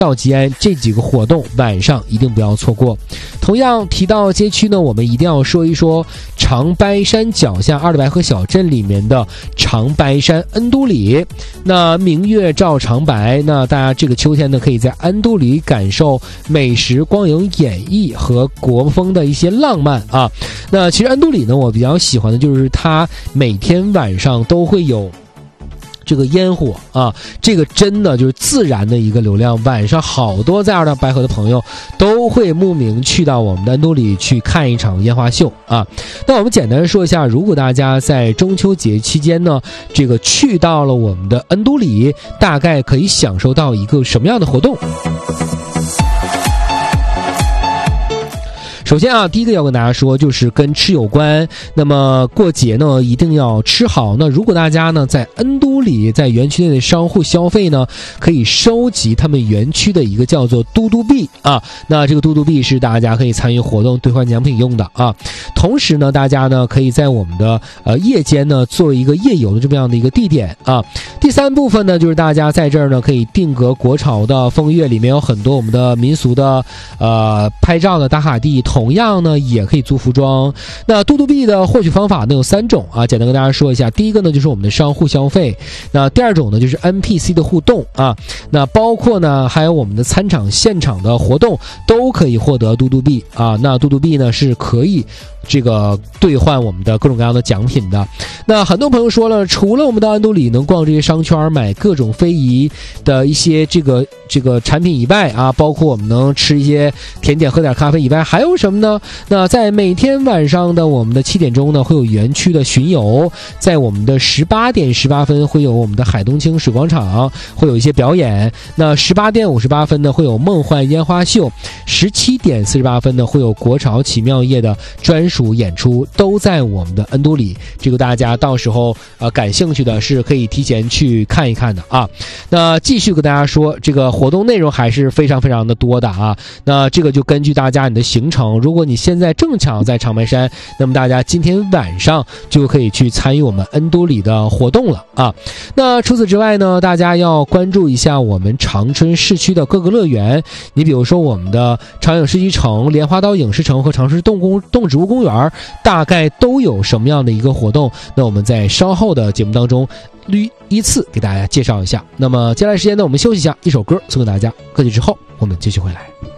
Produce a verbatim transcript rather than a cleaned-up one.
到吉安这几个活动晚上一定不要错过。同样提到街区呢，我们一定要说一说长白山脚下二里白河小镇里面的长白山恩都里。那明月照长白，那大家这个秋天呢，可以在恩都里感受美食、光影演绎和国风的一些浪漫啊。那其实恩都里呢，我比较喜欢的就是它每天晚上都会有这个烟火啊，这个真的就是自然的一个流量。晚上好多在二里白河的朋友都会慕名去到我们的恩都里去看一场烟花秀啊。那我们简单说一下，如果大家在中秋节期间呢，这个去到了我们的恩都里，大概可以享受到一个什么样的活动？首先啊，第一个要跟大家说，就是跟吃有关。那么过节呢，一定要吃好。那如果大家呢在恩都里，在园区内的商户消费呢，可以收集他们园区的一个叫做嘟嘟币啊。那这个嘟嘟币是大家可以参与活动兑换奖品用的啊。同时呢，大家呢可以在我们的呃夜间呢做一个夜游的这么样的一个地点啊。第三部分呢，就是大家在这儿呢可以定格国潮的风月，里面有很多我们的民俗的呃拍照的打卡地。同样呢，也可以租服装。那嘟嘟币的获取方法呢有三种啊，简单跟大家说一下。第一个呢就是我们的商户消费，那第二种呢就是 N P C 的互动啊，那包括呢还有我们的参场现场的活动都可以获得嘟嘟币啊。那嘟嘟币呢是可以这个兑换我们的各种各样的奖品的。那很多朋友说了，除了我们到恩都里能逛这些商圈买各种非遗的一些这个这个产品以外啊，包括我们能吃一些甜点喝点咖啡以外，还有什么呢？那在每天晚上的我们的七点钟呢会有园区的巡游，在我们的十八点十八分会有我们的海东青水广场会有一些表演。那十八点五十八分呢会有梦幻烟花秀，十七点四十八分呢会有国潮奇妙夜的专属演出，都在我们的恩都里。这个大家到时候呃感兴趣的是可以提前去看一看的啊。那继续跟大家说，这个活动内容还是非常非常的多的啊。那这个就根据大家你的行程，如果你现在正巧在长白山，那么大家今天晚上就可以去参与我们恩都里的活动了啊。那除此之外呢，大家要关注一下我们长春市区的各个乐园。你比如说我们的长影世纪城、莲花岛影视城和长春动公动植物公园，大概都有什么样的一个活动？那我们在稍后的节目当中依次给大家介绍一下。那么接下来时间呢，我们休息一下，一首歌送给大家，歌曲之后我们继续回来。